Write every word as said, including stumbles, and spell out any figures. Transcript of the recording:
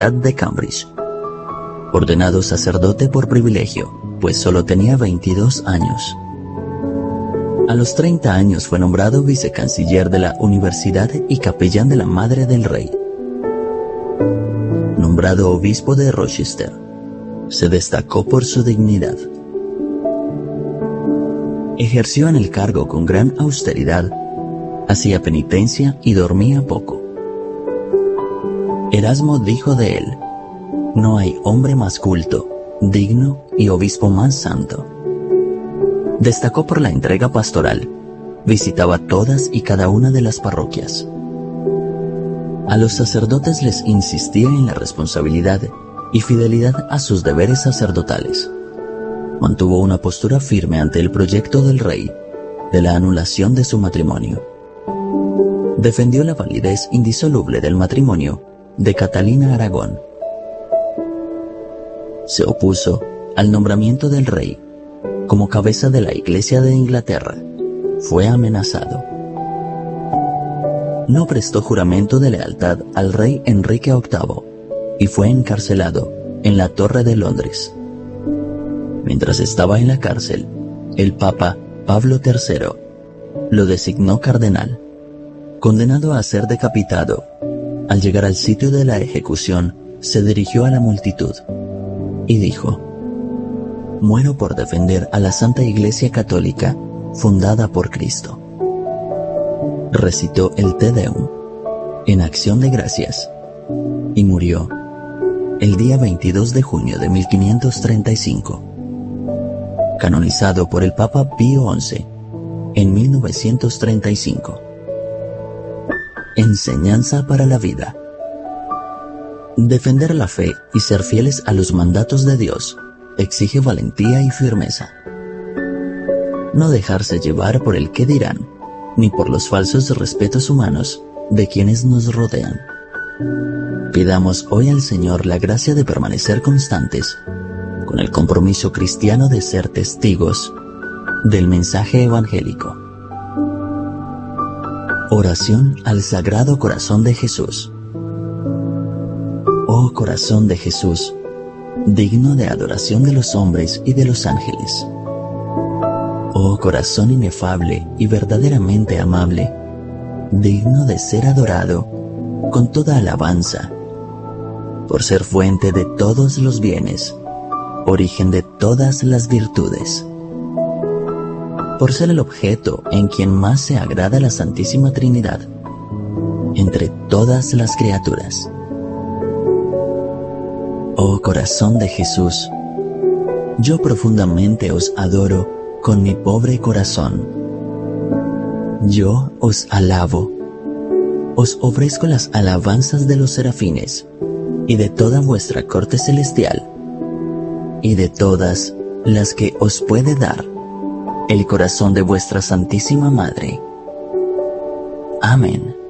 de Cambridge. Ordenado sacerdote por privilegio, pues solo tenía veintidós años. A los treinta años fue nombrado vicecanciller de la universidad y capellán de la Madre del Rey. Nombrado obispo de Rochester, se destacó por su dignidad. Ejerció en el cargo con gran austeridad, hacía penitencia y dormía poco. Erasmo dijo de él: no hay hombre más culto, digno y obispo más santo. Destacó por la entrega pastoral, visitaba todas y cada una de las parroquias. A los sacerdotes les insistía en la responsabilidad y fidelidad a sus deberes sacerdotales. Mantuvo una postura firme ante el proyecto del rey de la anulación de su matrimonio. Defendió la validez indisoluble del matrimonio de Catalina Aragón. Se opuso al nombramiento del rey como cabeza de la Iglesia de Inglaterra. Fue amenazado. No prestó juramento de lealtad al rey Enrique octavo y fue encarcelado en la Torre de Londres. Mientras estaba en la cárcel, el Papa Pablo tercero lo designó cardenal. Condenado a ser decapitado, al llegar al sitio de la ejecución, se dirigió a la multitud y dijo: muero por defender a la Santa Iglesia Católica fundada por Cristo. Recitó el Te Deum en acción de gracias y murió el día veintidós de junio de mil quinientos treinta y cinco, canonizado por el Papa Pío once en mil novecientos treinta y cinco. Enseñanza para la vida. Defender la fe y ser fieles a los mandatos de Dios exige valentía y firmeza. No dejarse llevar por el qué dirán, ni por los falsos respetos humanos de quienes nos rodean. Pidamos hoy al Señor la gracia de permanecer constantes con el compromiso cristiano de ser testigos del mensaje evangélico. Oración al Sagrado Corazón de Jesús. Oh Corazón de Jesús, digno de adoración de los hombres y de los ángeles. Oh Corazón inefable y verdaderamente amable, digno de ser adorado con toda alabanza, por ser fuente de todos los bienes, origen de todas las virtudes, por ser el objeto en quien más se agrada la Santísima Trinidad entre todas las criaturas. Oh Corazón de Jesús, yo profundamente os adoro con mi pobre corazón. Yo os alabo, os ofrezco las alabanzas de los serafines y de toda vuestra corte celestial y de todas las que os puede dar el corazón de vuestra Santísima Madre. Amén.